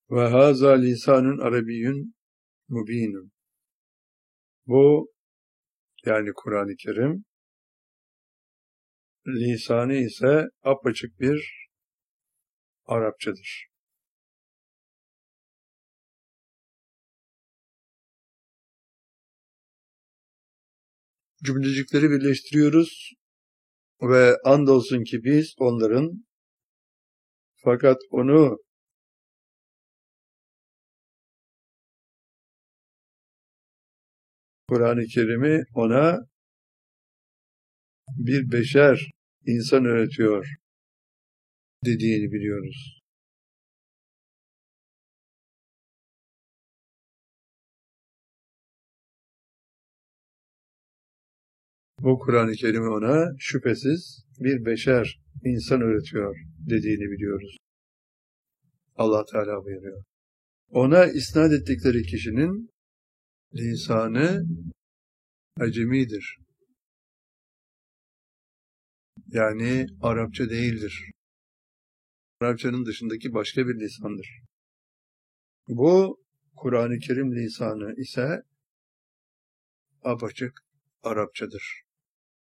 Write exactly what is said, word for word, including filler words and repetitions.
Ve hâzâ lisanun arabiyyun mubînun. Bu, yani Kur'an-ı Kerim, lisanı ise apaçık bir Arapçadır. Cümlecikleri birleştiriyoruz ve andolsun ki biz onların, fakat onu Kur'an-ı Kerim'i ona bir beşer insan öğretiyor dediğini biliyoruz. Bu Kur'an-ı Kerim'i ona şüphesiz bir beşer insan öğretiyor dediğini biliyoruz. Allah Teala buyuruyor. Ona isnat ettikleri kişinin lisanı acemidir. Yani Arapça değildir. Arapçanın dışındaki başka bir lisandır. Bu Kur'an-ı Kerim lisanı ise apaçık Arapçadır.